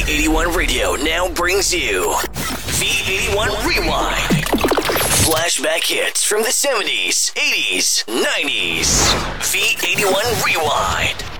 V81 Radio now brings you V81 Rewind. Flashback hits from the 70s, 80s, 90s. V81 Rewind.